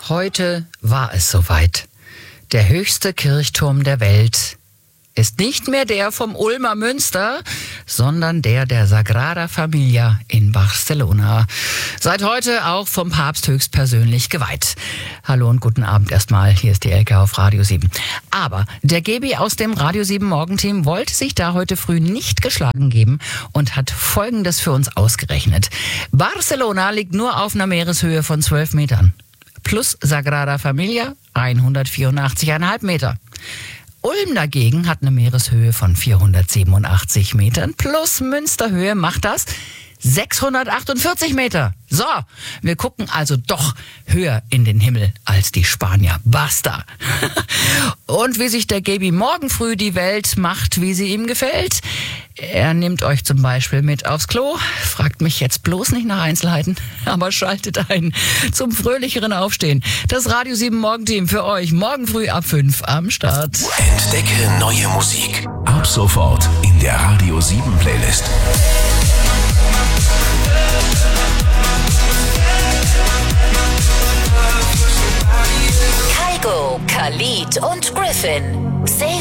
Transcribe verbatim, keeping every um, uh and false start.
Heute war es soweit. Der höchste Kirchturm der Welt ist nicht mehr der vom Ulmer Münster, sondern der der Sagrada Familia in Barcelona. Seit heute auch vom Papst höchstpersönlich geweiht. Hallo und guten Abend erstmal. Hier ist die Elke auf Radio sieben. Aber der Gebi aus dem Radio sieben Morgenteam wollte sich da heute früh nicht geschlagen geben und hat Folgendes für uns ausgerechnet. Barcelona liegt nur auf einer Meereshöhe von zwölf Metern. Plus Sagrada Familia hundertvierundachtzig Komma fünf Meter. Ulm dagegen hat eine Meereshöhe von vierhundertsiebenundachtzig Metern. Plus Münsterhöhe macht das sechshundertachtundvierzig Meter. So, wir gucken also doch höher in den Himmel als die Spanier. Basta. Und wie sich der Gebi morgen früh die Welt macht, wie sie ihm gefällt. Er nimmt euch zum Beispiel mit aufs Klo. Fragt mich jetzt bloß nicht nach Einzelheiten, aber schaltet ein zum fröhlicheren Aufstehen. Das Radio sieben Morgenteam für euch morgen früh ab fünf am Start. Entdecke neue Musik. Ab sofort in der Radio sieben Playlist. Kygo, Khalid und Griffin. Safe